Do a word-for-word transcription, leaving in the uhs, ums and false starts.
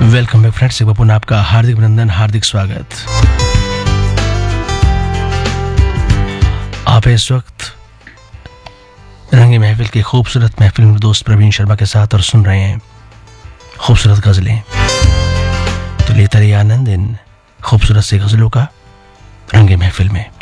Welcome bank friends, एक बार पुनः आपका हार्दिक अभिनंदन, हार्दिक स्वागत। आप इस वक्त रंगी महफिल की खूबसूरत महफिल में दोस्त प्रवीण शर्मा के साथ और सुन रहे हैं खूबसूरत गजलें। तो लेता रहिए आनंद इन खूबसूरत सी गजलों का रंगी महफिल में।